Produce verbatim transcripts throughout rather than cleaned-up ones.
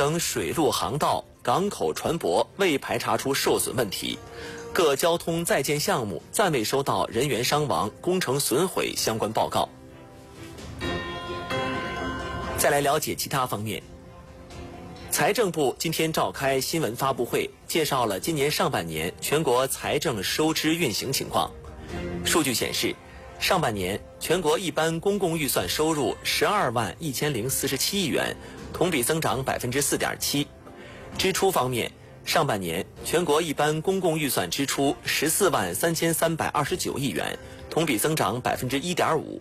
等水陆航道、港口船舶未排查出受损问题，各交通在建项目暂未收到人员伤亡、工程损毁相关报告。再来了解其他方面。财政部今天召开新闻发布会，介绍了今年上半年全国财政收支运行情况。数据显示，上半年全国一般公共预算收入十二万一千零四十七亿元，同比增长百分之四点七。支出方面，上半年全国一般公共预算支出十四万三千三百二十九亿元，同比增长百分之一点五。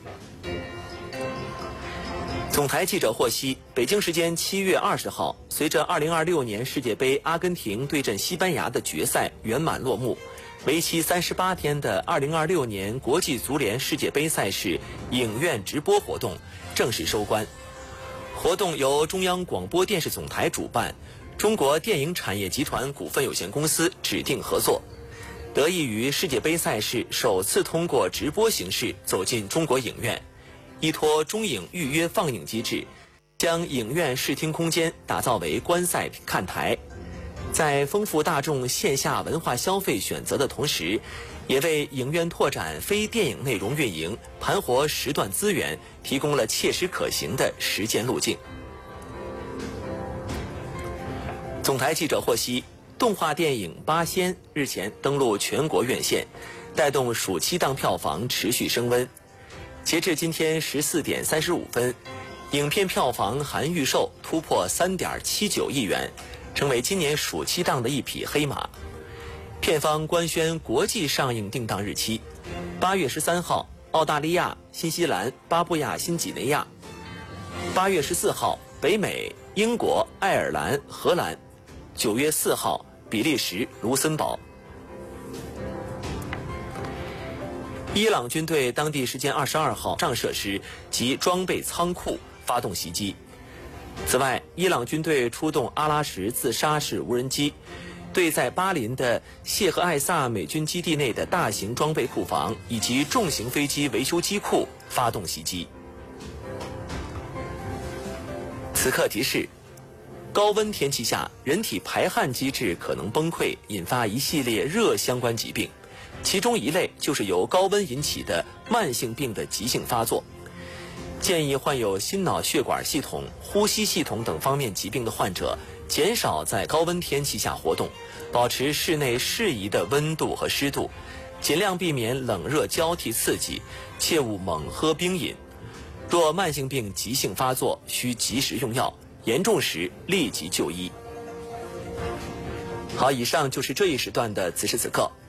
总台记者获悉，北京时间七月二十号，随着二零二六年世界杯阿根廷对阵西班牙的决赛圆满落幕，为期三十八天的二零二六年国际足联世界杯赛事影院直播活动正式收官。活动由中央广播电视总台主办，中国电影产业集团股份有限公司指定合作。得益于世界杯赛事首次通过直播形式走进中国影院，依托中影预约放映机制，将影院视听空间打造为观赛看台，在丰富大众线下文化消费选择的同时，也为影院拓展非电影内容运营、盘活时段资源提供了切实可行的实践路径。总台记者获悉，动画电影《八仙》日前登陆全国院线，带动暑期档票房持续升温。截至今天十四点三十五分，影片票房含预售突破三点七九亿元，成为今年暑期档的一匹黑马。片方官宣国际上映定档日期：八月十三号，澳大利亚、新西兰、巴布亚新几内亚；八月十四号，北美、英国、爱尔兰、荷兰；九月四号，比利时、卢森堡。伊朗军对当地时间二十二号上设施及装备仓库发动袭击。此外，伊朗军队出动阿拉什自杀式无人机，对在巴林的谢赫艾萨美军基地内的大型装备库房以及重型飞机维修机库发动袭击。此刻提示：高温天气下，人体排汗机制可能崩溃，引发一系列热相关疾病。其中一类就是由高温引起的慢性病的急性发作。建议患有心脑血管系统、呼吸系统等方面疾病的患者，减少在高温天气下活动，保持室内适宜的温度和湿度，尽量避免冷热交替刺激，切勿猛喝冰饮。若慢性病急性发作，需及时用药，严重时立即就医。好，以上就是这一时段的此时此刻。